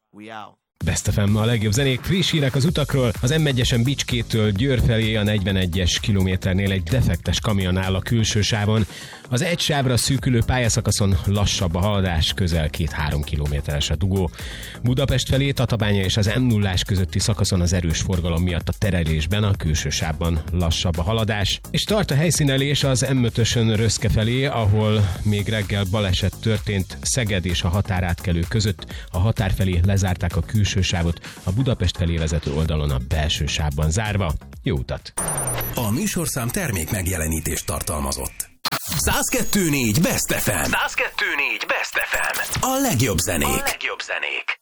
We out. Best FM, a legjobb zenék, friss hírek az utakról. Az M1-esen Bicskétől Győr felé a 41-es kilométernél egy defektes kamion áll a külső sávon. Az egy sávra szűkülő pályaszakaszon lassabb a haladás, közel 2-3 kilométeres a dugó. Budapest felé Tatabánya és az M0-ás közötti szakaszon az erős forgalom miatt a terelésben, a külső sávban lassabb a haladás. És tart a helyszínelés az M5-ösön Röszke felé, ahol még reggel baleset történt Szeged és a határátkelő között. A határ felé lezárták a külső sávot, a Budapest felé vezető oldalon a belső sávban zárva. Jó utat! A műsorszám termék megjelenítést tartalmazott. 102.4 Best FM. 102.4 Best FM. A legjobb zenék.